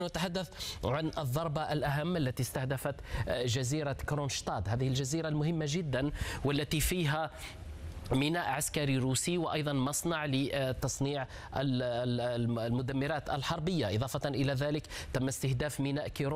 نتحدث عن الضربة الأهم التي استهدفت جزيرة كرونشتاد، هذه الجزيرة المهمة جدا والتي فيها ميناء عسكري روسي وأيضا مصنع لتصنيع المدمرات الحربية. إضافة إلى ذلك تم استهداف ميناء كيرو